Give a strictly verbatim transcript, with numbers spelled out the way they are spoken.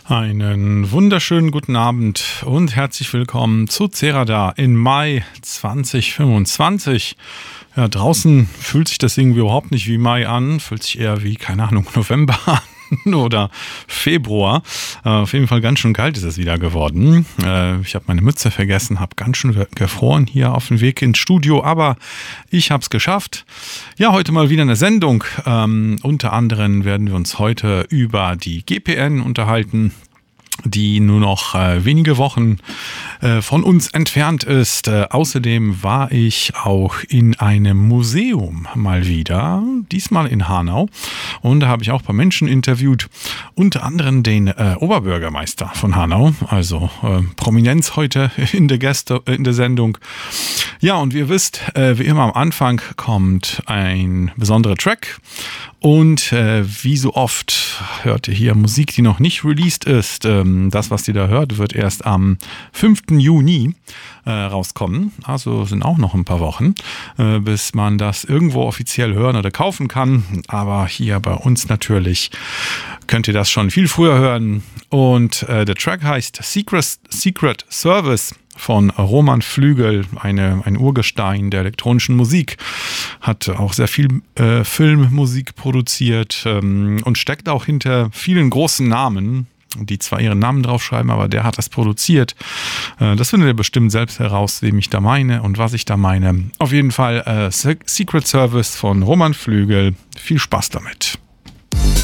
Einen wunderschönen guten Abend und herzlich willkommen zu Cerada in Mai zwanzig fünfundzwanzig. Ja, draußen fühlt sich das irgendwie überhaupt nicht wie Mai an, fühlt sich eher wie, keine Ahnung, November an oder Februar. Äh, auf jeden Fall ganz schön kalt ist es wieder geworden. Äh, ich habe meine Mütze vergessen, habe ganz schön gefroren hier auf dem Weg ins Studio, aber ich habe es geschafft. Ja, heute mal wieder eine Sendung. Ähm, unter anderem werden wir uns heute über die G P N unterhalten, die nur noch äh, wenige Wochen äh, von uns entfernt ist. Äh, außerdem war ich auch in einem Museum mal wieder, diesmal in Hanau. Und da habe ich auch ein paar Menschen interviewt, unter anderem den äh, Oberbürgermeister von Hanau, also äh, Prominenz heute in der Gäste, in der Sendung. Ja, und wie ihr wisst, äh, wie immer am Anfang kommt ein besonderer Track. Und äh, wie so oft hört ihr hier Musik, die noch nicht released ist. Ähm, das, was ihr da hört, wird erst am fünften Juni äh, rauskommen. Also sind auch noch ein paar Wochen, äh, bis man das irgendwo offiziell hören oder kaufen kann. Aber hier bei uns natürlich könnt ihr das schon viel früher hören. Und äh, der Track heißt Secret, Secret Service von Roman Flügel, eine, ein Urgestein der elektronischen Musik, hat auch sehr viel äh, Filmmusik produziert ähm, und steckt auch hinter vielen großen Namen, die zwar ihren Namen draufschreiben, aber der hat das produziert. Äh, das findet ihr bestimmt selbst heraus, wem ich da meine und was ich da meine. Auf jeden Fall äh, Secret Service von Roman Flügel. Viel Spaß damit.